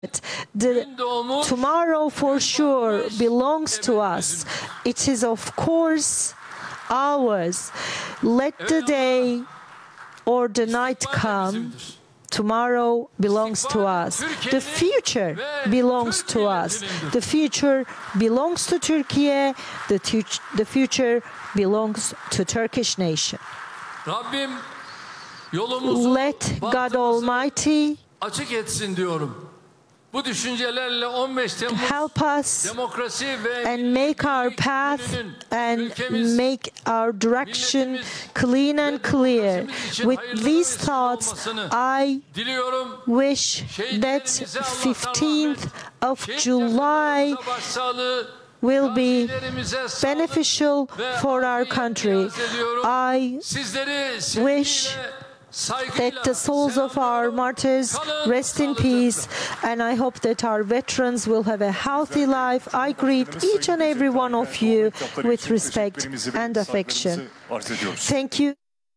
The tomorrow for sure belongs to us. It is of course ours. Let the day or the night come. Tomorrow belongs to us. The future belongs to us. The future belongs to Turkey. The future belongs to Turkish nation. Let God Almighty help us and make our path and make our direction clean and clear. With these thoughts, I wish that 15th of July will be beneficial for our country. I wish that the souls of our martyrs rest in peace, and I hope that our veterans will have a healthy life. I greet each and every one of you with respect and affection. Thank you.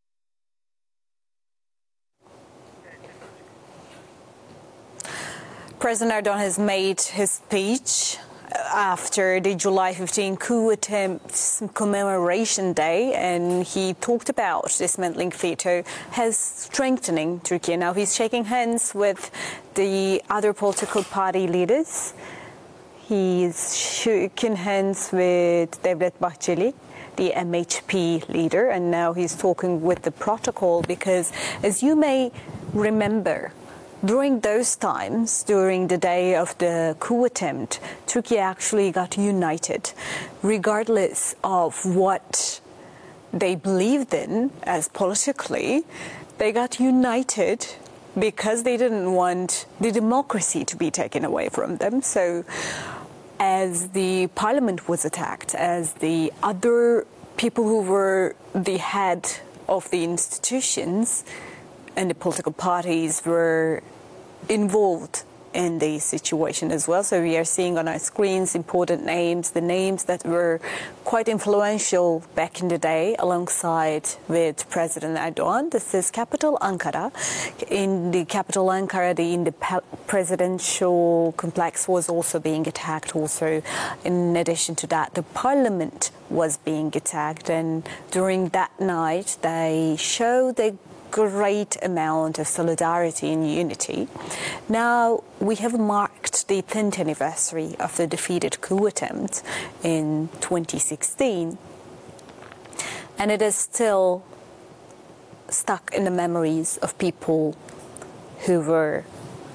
President Erdogan has made his speech after the July 15 coup attempt commemoration day, and he talked about dismantling FETÖ as strengthening Turkey. Now he's shaking hands with the other political party leaders. He's shaking hands with Devlet Bahçeli, the MHP leader, and now he's talking with the protocol because, as you may remember, during those times, during the day of the coup attempt, Turkey actually got united, regardless of what they believed in as politically. They got united because they didn't want the democracy to be taken away from them. So as the parliament was attacked, as the other people who were the head of the institutions and the political parties were involved in the situation as well. So we are seeing on our screens important names, the names that were quite influential back in the day alongside with President Erdogan. This is capital Ankara. In the capital Ankara, the presidential complex was also being attacked. Also, in addition to that, the parliament was being attacked. And during that night, they showed a great amount of solidarity and unity. Now we have marked the 10th anniversary of the defeated coup attempt in 2016, and it is still stuck in the memories of people who were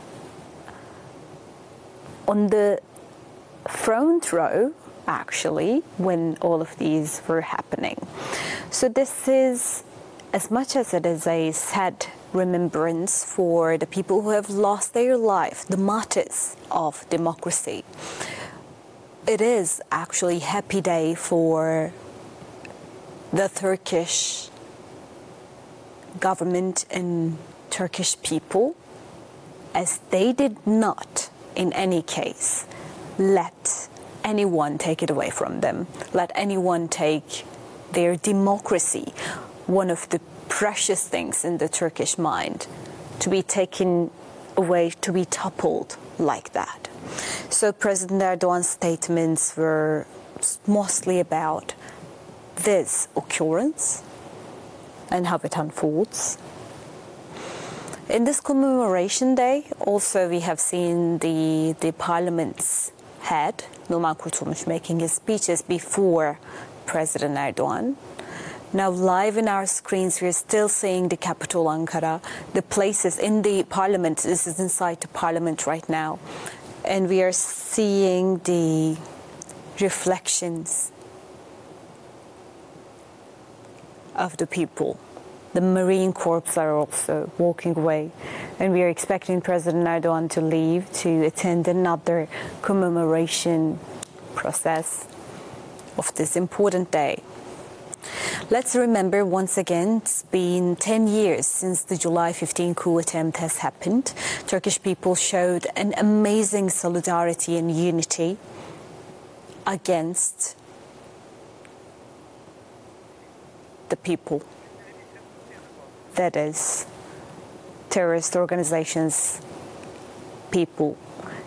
on the front row actually when all of these were happening. So this is, as much as it is a sad remembrance for the people who have lost their life, the martyrs of democracy, it is actually a happy day for the Turkish government and Turkish people, as they did not, in any case, let anyone take it away from them, let anyone take their democracy, one of the precious things in the Turkish mind, to be taken away, to be toppled like that. So President Erdogan's statements were mostly about this occurrence and how it unfolds. In this commemoration day, also we have seen the parliament's head, Numan Kurtulmuş, making his speeches before President Erdogan. Now, live in our screens, we're still seeing the capital Ankara, the places in the parliament. This is inside the parliament right now. And we are seeing the reflections of the people. The Marine Corps are also walking away. And we are expecting President Erdogan to leave to attend another commemoration process of this important day. Let's remember once again, it's been 10 years since the July 15 coup attempt has happened. Turkish people showed an amazing solidarity and unity against the people. That is, terrorist organizations, people.